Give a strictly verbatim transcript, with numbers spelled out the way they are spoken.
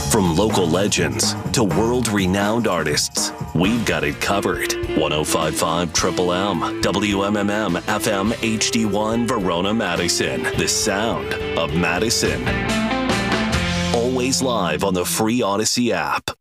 From local legends to world-renowned artists, we've got it covered. one oh five point five Triple M, W M M M F M H D one Verona, Madison. The sound of Madison. Always live on the free Odyssey app.